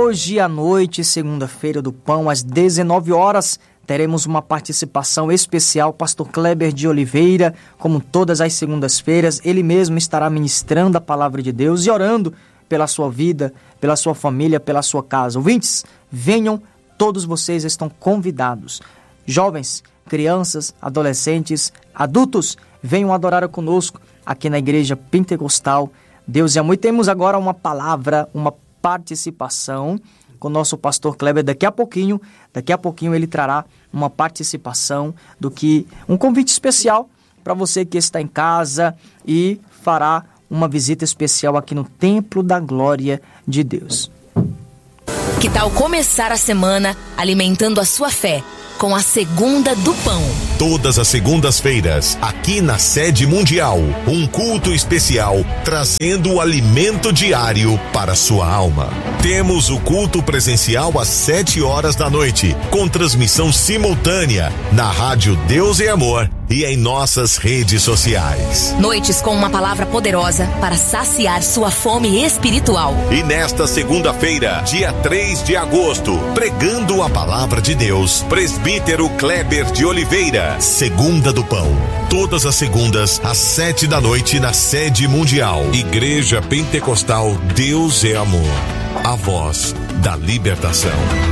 Hoje à noite, segunda-feira do Pão, às 19 horas, teremos uma participação especial. Pastor Kleber de Oliveira, como todas as segundas-feiras, ele mesmo estará ministrando a palavra de Deus e orando pela sua vida, pela sua família, pela sua casa. Ouvintes, venham, todos vocês estão convidados. Jovens, crianças, adolescentes, adultos, venham adorar conosco aqui na Igreja Pentecostal Deus e Amor. E temos agora uma palavra, uma participação com o nosso pastor Kleber. Daqui a pouquinho ele trará uma participação um convite especial para você que está em casa e fará uma visita especial aqui no Templo da Glória de Deus. Que tal começar a semana alimentando a sua fé com a Segunda do Pão? Todas as segundas-feiras, aqui na Sede Mundial, um culto especial trazendo o alimento diário para sua alma. Temos o culto presencial às 7 horas da noite, com transmissão simultânea na Rádio Deus e Amor e em nossas redes sociais. Noites com uma palavra poderosa para saciar sua fome espiritual. E nesta segunda-feira, dia 3 de agosto, pregando a palavra de Deus, presbítero Kleber de Oliveira, Segunda do Pão. Todas as segundas, às 7 da noite, na Sede Mundial. Igreja Pentecostal Deus é Amor. A voz da libertação.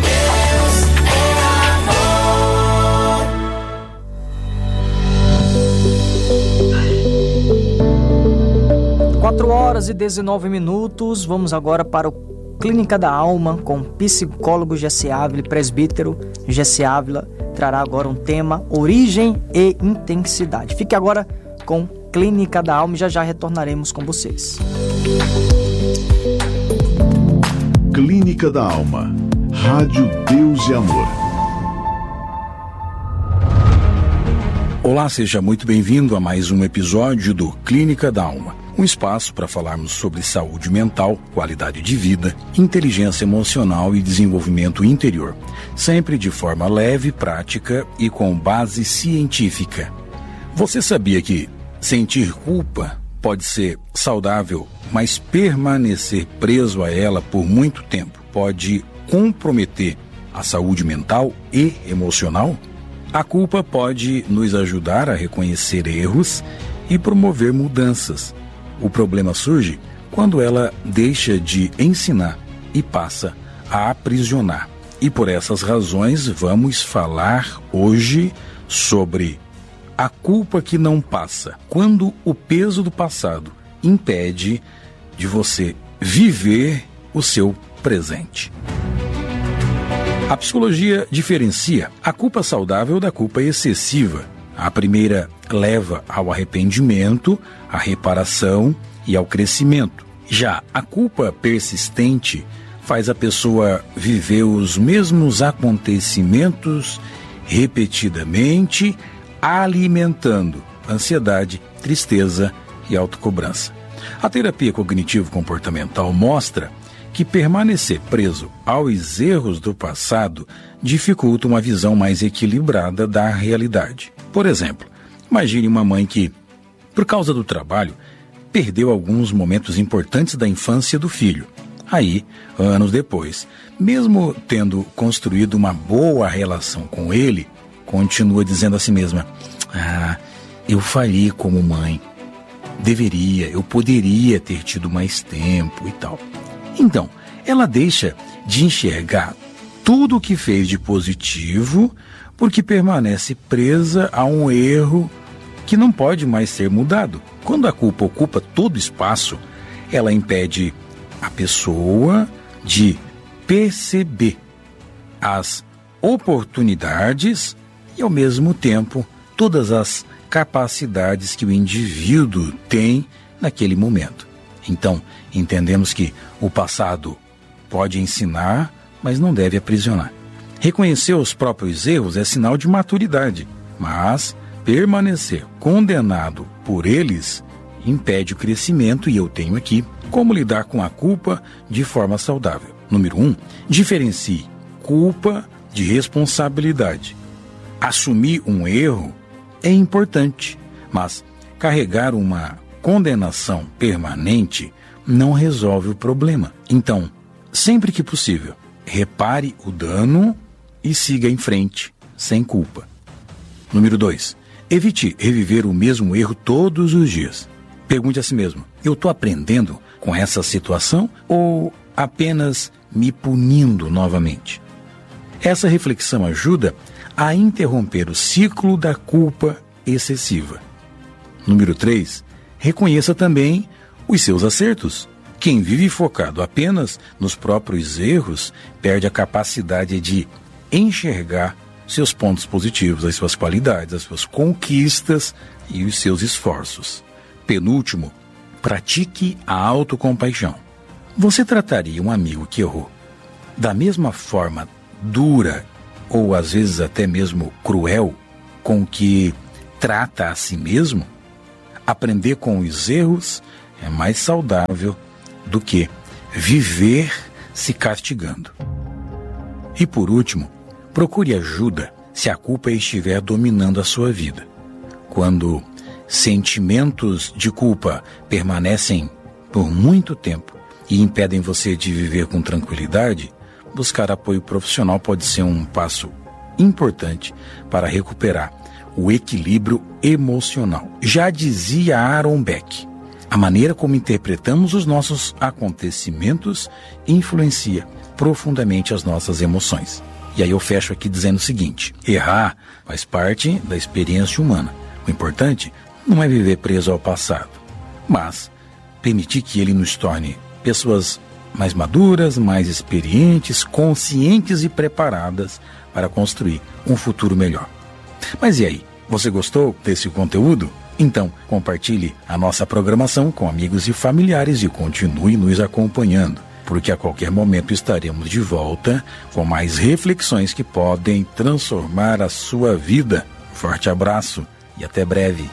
4 horas e 19 minutos. Vamos agora para o Clínica da Alma com o psicólogo Jesse Ávila, presbítero Jesse Ávila. Trará agora um tema: origem e intensidade. Fique agora com Clínica da Alma e já retornaremos com vocês. Clínica da Alma. Rádio Deus e Amor. Olá, seja muito bem-vindo a mais um episódio do Clínica da Alma. Um espaço para falarmos sobre saúde mental, qualidade de vida, inteligência emocional e desenvolvimento interior. Sempre de forma leve, prática e com base científica. Você sabia que sentir culpa pode ser saudável, mas permanecer preso a ela por muito tempo pode comprometer a saúde mental e emocional? A culpa pode nos ajudar a reconhecer erros e promover mudanças. O problema surge quando ela deixa de ensinar e passa a aprisionar. E por essas razões vamos falar hoje sobre a culpa que não passa, quando o peso do passado impede de você viver o seu presente. A psicologia diferencia a culpa saudável da culpa excessiva. A primeira leva ao arrependimento, à reparação e ao crescimento. Já a culpa persistente faz a pessoa viver os mesmos acontecimentos repetidamente, alimentando ansiedade, tristeza e autocobrança. A terapia cognitivo-comportamental mostra que permanecer preso aos erros do passado dificulta uma visão mais equilibrada da realidade. Por exemplo, imagine uma mãe que, por causa do trabalho, perdeu alguns momentos importantes da infância do filho. Aí, anos depois, mesmo tendo construído uma boa relação com ele, continua dizendo a si mesma: eu falhei como mãe. Eu poderia ter tido mais tempo e tal. Então, ela deixa de enxergar tudo o que fez de positivo porque permanece presa a um erro que não pode mais ser mudado. Quando a culpa ocupa todo espaço, ela impede a pessoa de perceber as oportunidades e, ao mesmo tempo, todas as capacidades que o indivíduo tem naquele momento. Então, entendemos que o passado pode ensinar, mas não deve aprisionar. Reconhecer os próprios erros é sinal de maturidade, mas permanecer condenado por eles impede o crescimento, e eu tenho aqui como lidar com a culpa de forma saudável. Número 1, diferencie culpa de responsabilidade. Assumir um erro é importante, mas carregar uma condenação permanente não resolve o problema. Então, sempre que possível, repare o dano e siga em frente, sem culpa. Número 2. Evite reviver o mesmo erro todos os dias. Pergunte a si mesmo: eu estou aprendendo com essa situação ou apenas me punindo novamente? Essa reflexão ajuda a interromper o ciclo da culpa excessiva. Número 3. Reconheça também os seus acertos. Quem vive focado apenas nos próprios erros perde a capacidade de enxergar seus pontos positivos, as suas qualidades, as suas conquistas e os seus esforços. Penúltimo, pratique a autocompaixão. Você trataria um amigo que errou da mesma forma dura ou às vezes até mesmo cruel com que trata a si mesmo? Aprender com os erros é mais saudável do que viver se castigando. E por último, procure ajuda se a culpa estiver dominando a sua vida. Quando sentimentos de culpa permanecem por muito tempo e impedem você de viver com tranquilidade, buscar apoio profissional pode ser um passo importante para recuperar o equilíbrio emocional. Já dizia Aaron Beck, a maneira como interpretamos os nossos acontecimentos influencia profundamente as nossas emoções. E aí eu fecho aqui dizendo o seguinte: errar faz parte da experiência humana. O importante não é viver preso ao passado, mas permitir que ele nos torne pessoas mais maduras, mais experientes, conscientes e preparadas para construir um futuro melhor. Mas e aí, você gostou desse conteúdo? Então, compartilhe a nossa programação com amigos e familiares e continue nos acompanhando, porque a qualquer momento estaremos de volta com mais reflexões que podem transformar a sua vida. Forte abraço e até breve.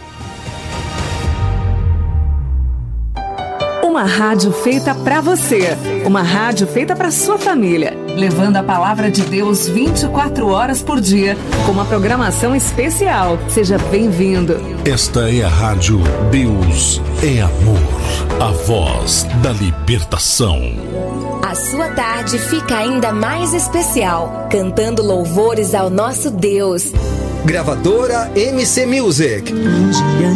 Uma rádio feita para você, uma rádio feita para sua família, levando a palavra de Deus 24 horas por dia, com uma programação especial. Seja bem-vindo. Esta é a Rádio Deus é Amor, a voz da libertação. A sua tarde fica ainda mais especial, cantando louvores ao nosso Deus. Gravadora MC Music.